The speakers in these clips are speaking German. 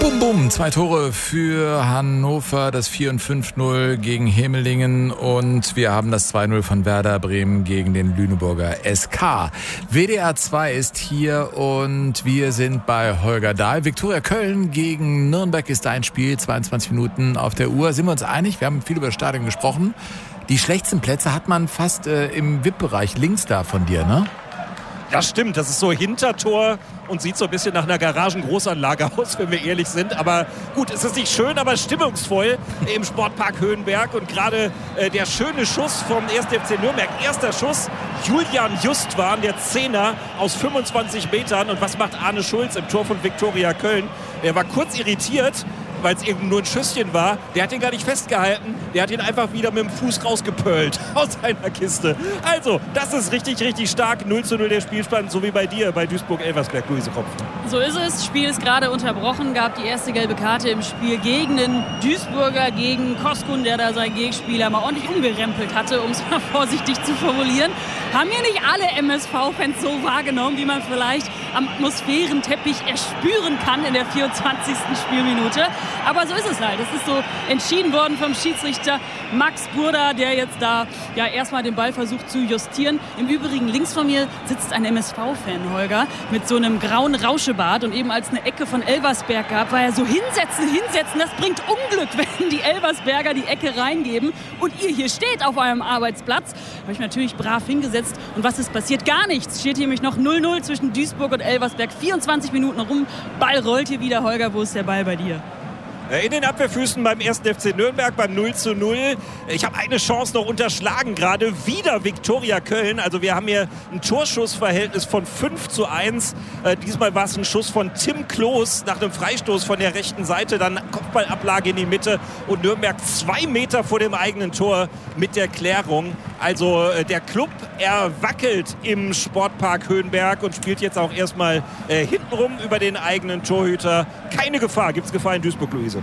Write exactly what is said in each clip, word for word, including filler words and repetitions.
Bum, bum, zwei Tore für Hannover, das vier und fünf null gegen Hemelingen und wir haben das zwei null von Werder Bremen gegen den Lüneburger S K. W D R zwei ist hier und wir sind bei Holger Dahl. Viktoria Köln gegen Nürnberg ist ein Spiel, zweiundzwanzig Minuten auf der Uhr. Sind wir uns einig? Wir haben viel über das Stadion gesprochen. Die schlechtesten Plätze hat man fast äh, im V I P-Bereich links da von dir, ne? Ja, stimmt. Das ist so Hintertor und sieht so ein bisschen nach einer Garagengroßanlage aus, wenn wir ehrlich sind. Aber gut, es ist nicht schön, aber stimmungsvoll im Sportpark Höhenberg. Und gerade äh, der schöne Schuss vom ersten F C Nürnberg. Erster Schuss, Julian Justwan, der Zehner aus fünfundzwanzig Metern. Und was macht Arne Schulz im Tor von Viktoria Köln? Er war kurz irritiert, weil es eben nur ein Schüsschen war. Der hat ihn gar nicht festgehalten. Der hat ihn einfach wieder mit dem Fuß rausgepölt aus einer Kiste. Also, das ist richtig, richtig stark. null zu null der Spielstand, so wie bei dir, bei Duisburg-Elversberg, Luise Kopf. So ist es. Spiel ist gerade unterbrochen. Gab die erste gelbe Karte im Spiel gegen den Duisburger, gegen Koskun, der da seinen Gegenspieler mal ordentlich umgerempelt hatte, um es mal vorsichtig zu formulieren. Haben hier nicht alle M S V-Fans so wahrgenommen, wie man vielleicht am Atmosphärenteppich erspüren kann in der vierundzwanzigsten Spielminute. Aber so ist es halt. Es ist so entschieden worden vom Schiedsrichter Max Burda, der jetzt da ja erstmal den Ball versucht zu justieren. Im Übrigen links von mir sitzt ein M S V-Fan, Holger, mit so einem grauen Rauschebart. Und eben als eine Ecke von Elversberg gab, war er so hinsetzen, hinsetzen. Das bringt Unglück, wenn die Elversberger die Ecke reingeben. Und ihr hier steht auf eurem Arbeitsplatz. Habe ich natürlich brav hingesetzt. Und was ist passiert? Gar nichts. Steht hier nämlich noch null null zwischen Duisburg und Elversberg. vierundzwanzig Minuten rum. Ball rollt hier wieder. Holger, wo ist der Ball bei dir? In den Abwehrfüßen beim ersten F C Nürnberg beim null zu null. Ich habe eine Chance noch unterschlagen gerade. Wieder Viktoria Köln. Also wir haben hier ein Torschussverhältnis von fünf zu eins. Äh, diesmal war es ein Schuss von Tim Kloß nach einem Freistoß von der rechten Seite. Dann Kopfballablage in die Mitte. Und Nürnberg zwei Meter vor dem eigenen Tor mit der Klärung. Also äh, der Club, er wackelt im Sportpark Höhenberg und spielt jetzt auch erstmal äh, hintenrum über den eigenen Torhüter. Keine Gefahr. Gibt es Gefahr in Duisburg, Luise?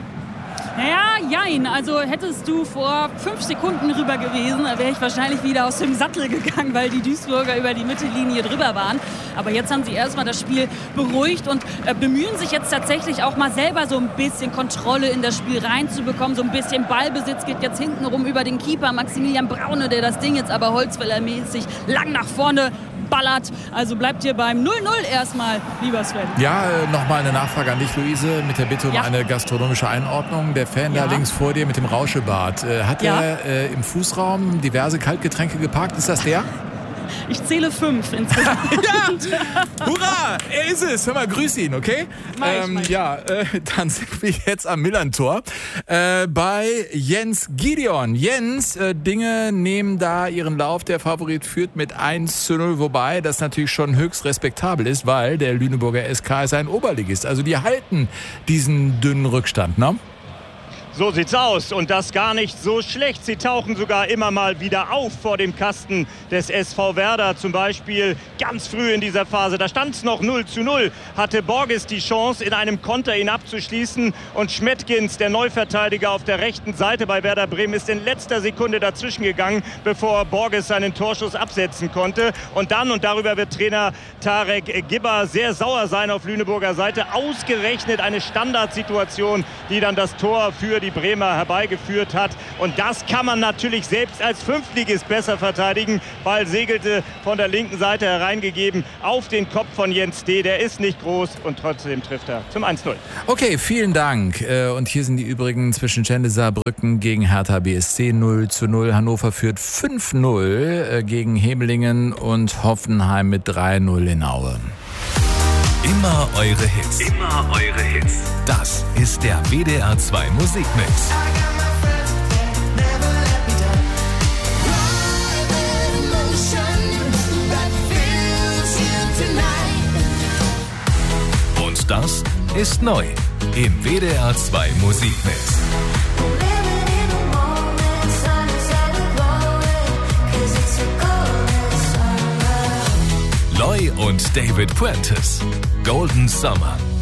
Naja, jein. Also hättest du vor fünf Sekunden rüber gewesen, wäre ich wahrscheinlich wieder aus dem Sattel gegangen, weil die Duisburger über die Mittellinie drüber waren. Aber jetzt haben sie erstmal das Spiel beruhigt und äh, bemühen sich jetzt tatsächlich auch mal selber so ein bisschen Kontrolle in das Spiel reinzubekommen. So ein bisschen Ballbesitz geht jetzt hinten rum über den Keeper Maximilian Braune, der das Ding jetzt aber Holzfällermäßig lang nach vorne ballert. Also bleibt hier beim null null erstmal, lieber Sven. Ja, äh, nochmal eine Nachfrage an dich, Luise, mit der Bitte um ja. eine gastronomische Einordnung. Der Fan ja. da links vor dir mit dem Rauschebart, äh, hat ja. er äh, im Fußraum diverse Kaltgetränke geparkt? Ist das der? Ich zähle fünf insgesamt. Ja, hurra, er ist es. Hör mal, grüß ihn, okay? Mach ich, mach ich. Ja, äh, dann sind wir jetzt am Millantor äh, bei Jens Gideon. Jens, äh, Dinge nehmen da ihren Lauf. Der Favorit führt mit eins zu null, wobei das natürlich schon höchst respektabel ist, weil der Lüneburger S K ist ein Oberligist. Also die halten diesen dünnen Rückstand, ne? So sieht's aus und das gar nicht so schlecht. Sie tauchen sogar immer mal wieder auf vor dem Kasten des S V Werder. Zum Beispiel ganz früh in dieser Phase, da stand es noch null zu null, hatte Borges die Chance, in einem Konter ihn abzuschließen. Und Schmettgens, der Neuverteidiger auf der rechten Seite bei Werder Bremen, ist in letzter Sekunde dazwischen gegangen, bevor Borges seinen Torschuss absetzen konnte. Und dann, und darüber wird Trainer Tarek Gibber sehr sauer sein auf Lüneburger Seite, ausgerechnet eine Standardsituation, die dann das Tor für die Bremer herbeigeführt hat. Und das kann man natürlich selbst als Fünftligist besser verteidigen. Ball segelte von der linken Seite hereingegeben auf den Kopf von Jens D. Der ist nicht groß und trotzdem trifft er zum eins null. Okay, vielen Dank. Und hier sind die übrigen zwischen Schende Saarbrücken gegen Hertha B S C null zu null. Hannover führt fünf null gegen Hemelingen und Hoffenheim mit drei null in Aue. Immer eure Hits. Immer eure Hits. Das ist der W D R zwei Musikmix. Und das ist neu im W D R zwei Musikmix. Loy und David Puentes. Golden Summer.